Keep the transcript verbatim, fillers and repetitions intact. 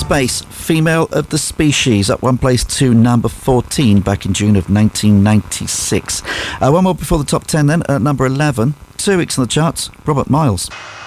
Space, Female of the Species, up one place to number fourteen back in June of nineteen ninety-six. Uh, one more before the top ten then, at number eleven. Two weeks on the charts, Robert Miles.